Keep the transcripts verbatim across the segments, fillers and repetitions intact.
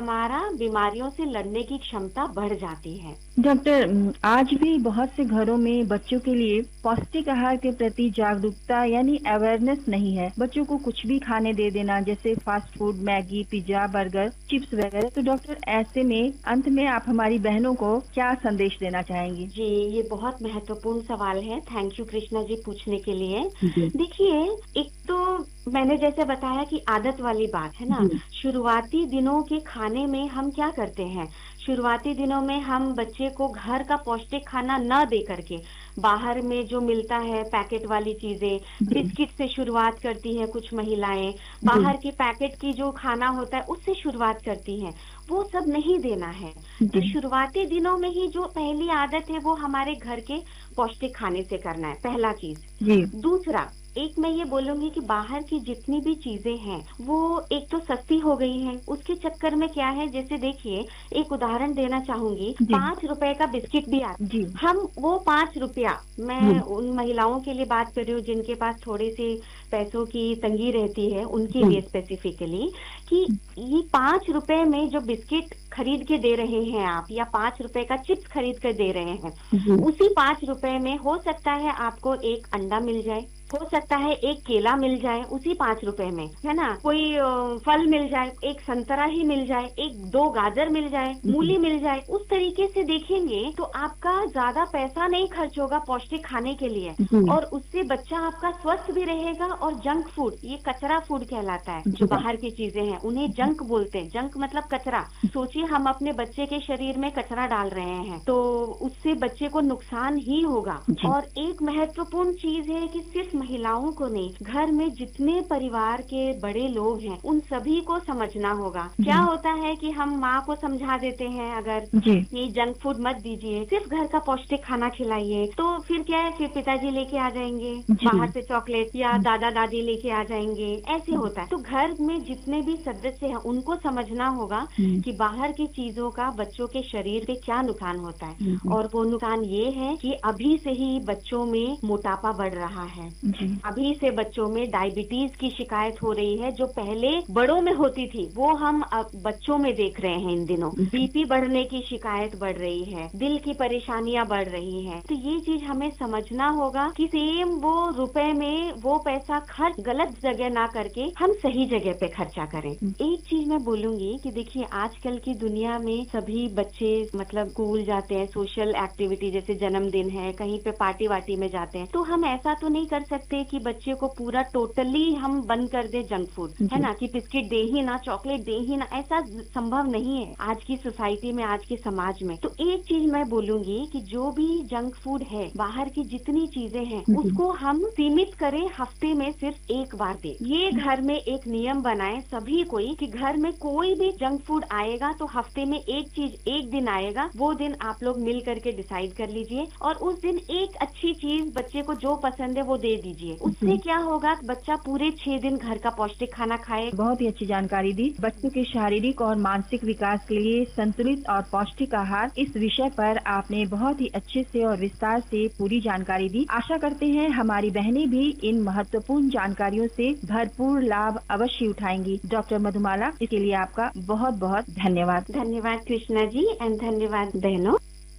हमारा बीमारियों से लड़ने की क्षमता बढ़ जाती है। डॉक्टर, आज भी बहुत से घरों में बच्चों के लिए पौष्टिक आहार के प्रति जागरूकता यानी अवेयरनेस नहीं है। बच्चों को कुछ भी खाने दे देना, जैसे fast food, Maggi, pizza, burger, chips वगैरह। तो डॉक्टर, ऐसे में अंत में आप हमारी बहनों को क्या संदेश देना चाहेंगी? जी, ये बहुत महत्वपूर्ण सवाल है। थैंक यू कृष्णा जी पूछने के लिए। देखिए, एक तो मैंने जैसे बताया कि आदत वाली बात है ना। शुरुआती दिनों के खाने में हम क्या करते हैं, शुरुआती दिनों में हम बच्चे को घर का पौष्टिक खाना न दे करके बाहर में जो मिलता है पैकेट वाली चीजें, बिस्किट से शुरुआत करती हैं कुछ महिलाएं, बाहर के पैकेट की जो खाना होता है उससे शुरुआत करती हैं। वो सब नहीं देना है। तो शुरुआती दिनों में ही जो पहली आदत है वो हमारे घर के पौष्टिक खाने से करना है, पहला चीज। दूसरा, एक मैं ये बोलूंगी कि बाहर की जितनी भी चीजें हैं वो एक तो सस्ती हो गई हैं, उसके चक्कर में क्या है, जैसे देखिए एक उदाहरण देना चाहूंगी, पाँच रुपए का बिस्किट भी आता है। हम वो पाँच रुपया, मैं उन महिलाओं के लिए बात कर रही हूँ जिनके पास थोड़े से पैसों की तंगी रहती है, उनके लिए स्पेसिफिकली, कि ये पाँच रुपए में जो बिस्किट खरीद के दे रहे हैं आप, या पाँच रुपए का चिप्स खरीद कर दे रहे हैं, उसी पाँच रुपए में हो सकता है आपको एक अंडा मिल जाए, हो सकता है एक केला मिल जाए उसी पाँच रुपए में, है ना, कोई फल मिल जाए, एक संतरा ही मिल जाए, एक दो गाजर मिल जाए, मूली मिल जाए। उस तरीके से देखेंगे तो आपका ज्यादा पैसा नहीं खर्च होगा पौष्टिक खाने के लिए, और उससे बच्चा आपका स्वस्थ भी रहेगा। और जंक फूड, ये कचरा फूड कहलाता है, जो बाहर की चीजें हैं उन्हें जंक बोलते हैं। जंक मतलब कचरा। सोचिए हम अपने बच्चे के शरीर में कचरा डाल रहे हैं तो उससे बच्चे को नुकसान ही होगा। और एक महत्वपूर्ण चीज है कि सिर्फ महिलाओं को नहीं, घर में जितने परिवार के बड़े लोग हैं उन सभी को समझना होगा। क्या होता है कि हम माँ को समझा देते हैं अगर ये जंक फूड मत दीजिए, सिर्फ घर का पौष्टिक खाना खिलाइए, तो फिर क्या है, फिर पिताजी लेके आ जाएंगे बाहर से चॉकलेट, या दादा दादी लेके आ जाएंगे, ऐसे होता है। तो घर में जितने भी सदस्य हैं उनको समझना होगा कि बाहर की चीजों का बच्चों के शरीर पे क्या नुकसान होता है। और वो नुकसान ये है कि अभी से ही बच्चों में मोटापा बढ़ रहा है, अभी से बच्चों में डायबिटीज की शिकायत हो रही है, जो पहले बड़ों में होती थी वो हम अब बच्चों में देख रहे हैं इन दिनों। बीपी बढ़ने की शिकायत बढ़ रही है, दिल की परेशानियां बढ़ रही हैं। तो ये चीज हमें समझना होगा कि सेम वो रुपए में वो पैसा खर्च गलत जगह ना करके हम सही जगह पे खर्चा करें। एक चीज मैं बोलूंगी कि देखिए आजकल की दुनिया में सभी बच्चे मतलब स्कूल जाते हैं, सोशल एक्टिविटी जैसे जन्मदिन है, कहीं पे पार्टी वार्टी में जाते हैं, तो हम ऐसा तो नहीं कर सकते कि बच्चे को पूरा टोटली हम बंद कर दे जंक फूड, है ना, कि बिस्किट दे ही ना, चॉकलेट दे ही ना, ऐसा संभव नहीं है आज की सोसाइटी में, आज के समाज में। तो एक चीज मैं बोलूंगी कि जो भी जंक फूड है, बाहर की जितनी चीजें हैं, उसको हम सीमित करें, हफ्ते में सिर्फ एक बार दे। ये घर में एक नियम बनाए सभी कोई कि घर में कोई भी जंक फूड आएगा तो हफ्ते में एक चीज एक दिन आएगा, वो दिन आप लोग मिल करके डिसाइड कर लीजिए, और उस दिन एक अच्छी चीज बच्चे को जो पसंद है वो दे दीजिए। उससे क्या होगा, बच्चा पूरे छह दिन घर का पौष्टिक खाना खाए। बहुत ही अच्छी जानकारी दी। बच्चों के शारीरिक और मानसिक विकास के लिए संतुलित और पौष्टिक आहार, इस विषय पर आपने बहुत ही अच्छे से और विस्तार से पूरी जानकारी दी। आशा करते हैं हमारी बहनें भी इन महत्वपूर्ण जानकारियों से भरपूर लाभ अवश्य उठाएंगी। डॉक्टर मधुमाला, इसके लिए आपका बहुत बहुत धन्यवाद। धन्यवाद कृष्णा जी, एंड धन्यवाद बहनों।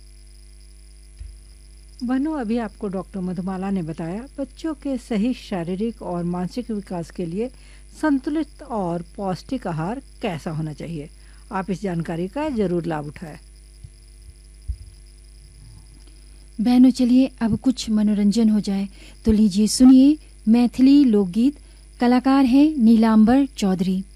बहनों, अभी आपको डॉक्टर मधुमाला ने बताया बच्चों के सही शारीरिक और मानसिक विकास के लिए संतुलित और पौष्टिक आहार कैसा होना चाहिए। आप इस जानकारी का जरूर लाभ उठाएं। बहनों, चलिए अब कुछ मनोरंजन हो जाए, तो लीजिए सुनिए मैथिली लोकगीत। कलाकार हैं नीलांबर चौधरी।